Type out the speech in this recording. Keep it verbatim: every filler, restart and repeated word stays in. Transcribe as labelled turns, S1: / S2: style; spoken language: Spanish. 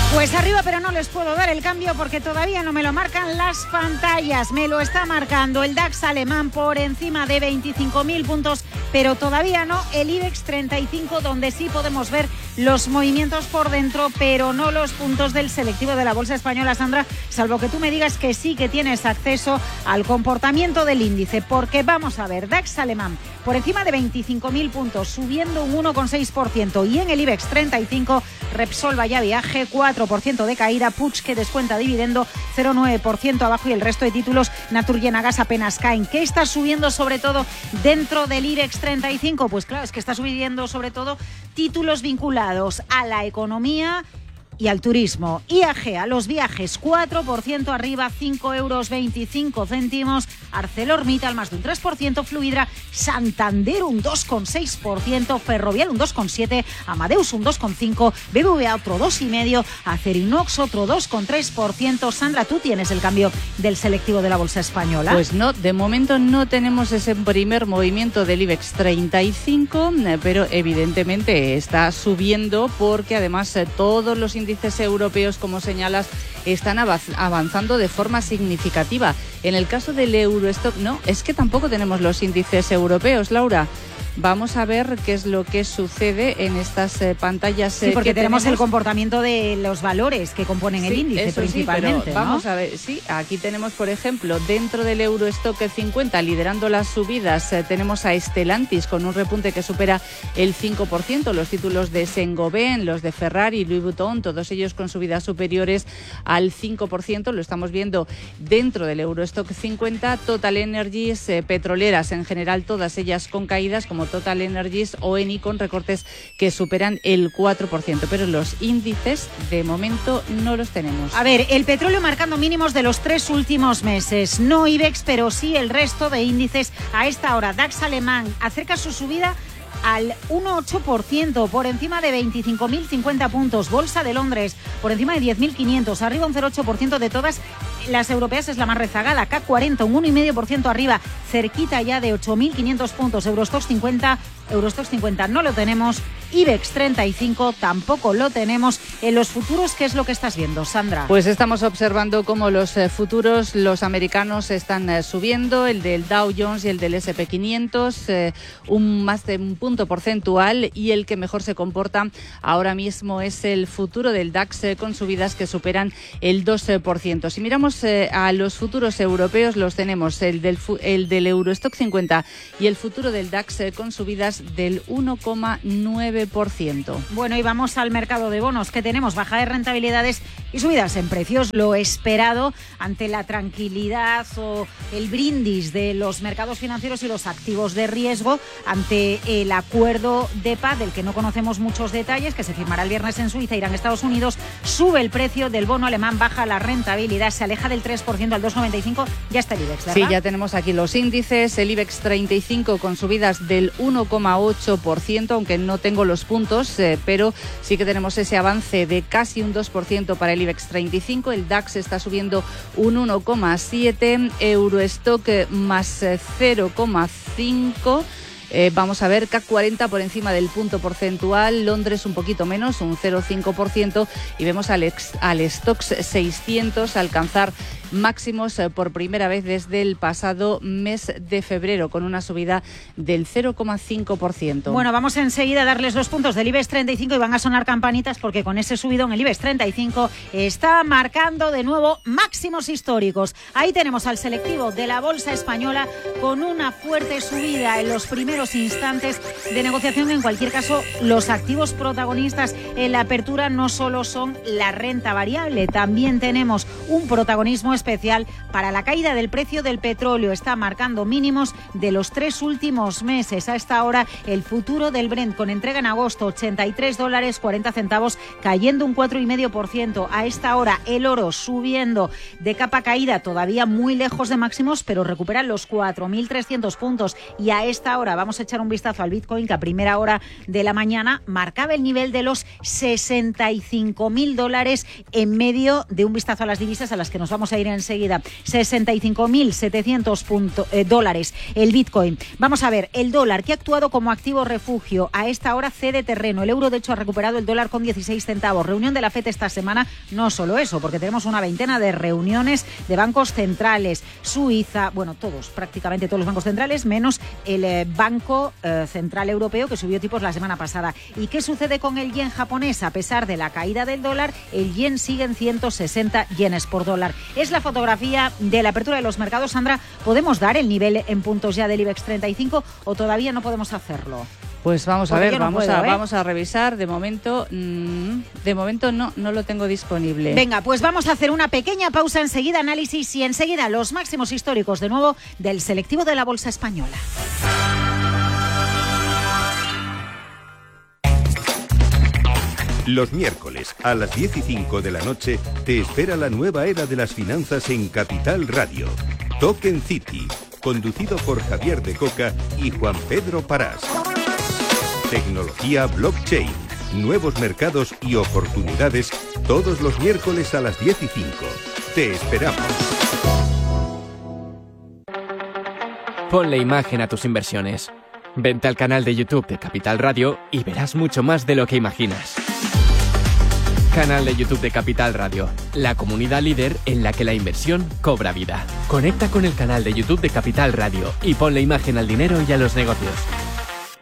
S1: Pues arriba, pero no les puedo dar el cambio porque todavía no me lo marcan las pantallas. Me lo está marcando el DAX alemán por encima de veinticinco mil puntos, pero todavía no el IBEX treinta y cinco, donde sí podemos ver los movimientos por dentro, pero no los puntos del selectivo de la bolsa española, Sandra, salvo que tú me digas que sí que tienes acceso al comportamiento del índice, porque vamos a ver, DAX alemán por encima de veinticinco mil puntos, subiendo un uno coma seis por ciento, y en el IBEX treinta y cinco, Repsol Vaya Viaje, cuatro por ciento de caída, Puig que descuenta dividendo, cero coma nueve por ciento abajo, y el resto de títulos, Naturgy Gas apenas caen. ¿Qué está subiendo sobre todo dentro del IBEX treinta y cinco? Pues claro, es que está subiendo sobre todo títulos vinculados a la economía y al turismo. I A G, a los viajes, cuatro por ciento arriba, cinco euros veinticinco céntimos. ArcelorMittal, más de un tres por ciento. Fluidra, Santander, un dos coma seis por ciento. Ferrovial, un dos coma siete por ciento. Amadeus, un dos coma cinco por ciento. B B V A, otro dos coma cinco por ciento. Acerinox, otro dos coma tres por ciento. Sandra, ¿tú tienes el cambio del selectivo de la bolsa española?
S2: Pues no, de momento no tenemos ese primer movimiento del IBEX treinta y cinco, pero evidentemente está subiendo porque además todos los índices europeos, como señalas, están avanzando de forma significativa. En el caso del Eurostock, no, es que tampoco tenemos los índices europeos, Laura. Vamos a ver qué es lo que sucede en estas eh, pantallas.
S1: Sí, porque
S2: que
S1: tenemos,
S2: tenemos
S1: el comportamiento de los valores que componen
S2: sí,
S1: el índice principalmente.
S2: Sí, pero vamos
S1: ¿no?
S2: a ver, sí, aquí tenemos, por ejemplo, dentro del Eurostock cincuenta, liderando las subidas, eh, tenemos a Stellantis con un repunte que supera el cinco por ciento, los títulos de Saint-Gobain, los de Ferrari, Louis Vuitton, todos ellos con subidas superiores al cinco por ciento, lo estamos viendo dentro del Eurostock cincuenta. Total Energies, eh, petroleras en general, todas ellas con caídas, como Total Energies o Eni, con recortes que superan el cuatro por ciento, pero los índices de momento no los tenemos.
S1: A ver, el petróleo marcando mínimos de los tres últimos meses, no IBEX, pero sí el resto de índices. A esta hora, DAX alemán acerca su subida al uno coma ocho por ciento, por encima de veinticinco mil cincuenta puntos. Bolsa de Londres por encima de diez mil quinientos, arriba un cero coma ocho por ciento. De todas las europeas es la más rezagada, C A C cuarenta, un uno coma cinco por ciento arriba, cerquita ya de ocho mil quinientos puntos. Eurostoxx cincuenta, Eurostoxx cincuenta no lo tenemos, IBEX treinta y cinco tampoco lo tenemos. En los futuros, ¿qué es lo que estás viendo, Sandra?
S2: Pues estamos observando cómo los eh, futuros, los americanos, están eh, subiendo, el del Dow Jones y el del ese and pe quinientos, eh, un más de un punto porcentual, y el que mejor se comporta ahora mismo es el futuro del DAX, eh, con subidas que superan el dos por ciento. Si miramos eh, a los futuros europeos, los tenemos el del, el del Eurostock cincuenta y el futuro del DAX eh, con subidas del uno coma nueve por ciento.
S1: Bueno, y vamos al mercado de bonos, que tenemos baja de rentabilidades y subidas en precios, lo esperado ante la tranquilidad o el brindis de los mercados financieros y los activos de riesgo ante el acuerdo de paz del que no conocemos muchos detalles, que se firmará el viernes en Suiza, irá en Estados Unidos. Sube el precio del bono alemán, baja la rentabilidad, se aleja del tres por ciento al dos coma noventa y cinco. Ya está el IBEX, ¿verdad?
S2: Sí, ya tenemos aquí los índices, el IBEX treinta y cinco con subidas del uno coma ocho por ciento, aunque no tengo los puntos, eh, pero sí que tenemos ese avance de casi un dos por ciento para el IBEX treinta y cinco. El DAX está subiendo un uno coma siete por ciento, Eurostock más cero coma cinco por ciento. Eh, vamos a ver, C A C cuarenta por encima del punto porcentual, Londres un poquito menos, un cero coma cinco por ciento, y vemos al, ex, al Stoxx seiscientos alcanzar máximos eh, por primera vez desde el pasado mes de febrero, con una subida del cero coma cinco por ciento.
S1: Bueno, vamos enseguida a darles los puntos del IBEX treinta y cinco, y van a sonar campanitas porque con ese subidón el IBEX treinta y cinco está marcando de nuevo máximos históricos. Ahí tenemos al selectivo de la bolsa española con una fuerte subida en los primeros instantes de negociación. En cualquier caso, los activos protagonistas en la apertura no solo son la renta variable, también tenemos un protagonismo especial para la caída del precio del petróleo. Está marcando mínimos de los tres últimos meses. A esta hora, el futuro del Brent, con entrega en agosto, ochenta y tres dólares cuarenta centavos, cayendo un cuatro coma cinco por ciento. A esta hora, el oro subiendo de capa caída, todavía muy lejos de máximos, pero recuperan los cuatro mil trescientos puntos. Y a esta hora vamos vamos a echar un vistazo al Bitcoin, que a primera hora de la mañana marcaba el nivel de los sesenta y cinco mil dólares en medio de un vistazo a las divisas a las que nos vamos a ir enseguida. sesenta y cinco mil setecientos eh, dólares el Bitcoin. Vamos a ver, el dólar, que ha actuado como activo refugio, a esta hora cede terreno. El euro, de hecho, ha recuperado el dólar con dieciséis centavos. Reunión de la F E D esta semana, no solo eso, porque tenemos una veintena de reuniones de bancos centrales. Suiza, bueno, todos, prácticamente todos los bancos centrales, menos el eh, Banco eh, Central Europeo, que subió tipos la semana pasada. ¿Y qué sucede con el yen japonés? A pesar de la caída del dólar, el yen sigue en ciento sesenta yenes por dólar. Es la fotografía de la apertura de los mercados. Sandra, ¿podemos dar el nivel en puntos ya del IBEX treinta y cinco o todavía no podemos hacerlo?
S2: Pues vamos
S1: Porque
S2: a ver,
S1: no
S2: vamos,
S1: puedo,
S2: a,
S1: ¿eh?
S2: vamos a revisar. De momento, mmm, de momento no, no lo tengo disponible.
S1: Venga, pues vamos a hacer una pequeña pausa, enseguida análisis y enseguida los máximos históricos de nuevo del selectivo de la Bolsa Española.
S3: Los miércoles a las diez y cinco de la noche te espera la nueva era de las finanzas en Capital Radio. Token City, conducido por Javier de Coca y Juan Pedro Parás. Tecnología blockchain, nuevos mercados y oportunidades todos los miércoles a las diez y cinco. Te esperamos.
S4: Ponle imagen a tus inversiones. Vente al canal de YouTube de Capital Radio y verás mucho más de lo que imaginas. Canal de YouTube de Capital Radio, la comunidad líder en la que la inversión cobra vida. Conecta con el canal de YouTube de Capital Radio y ponle imagen al dinero y a los negocios.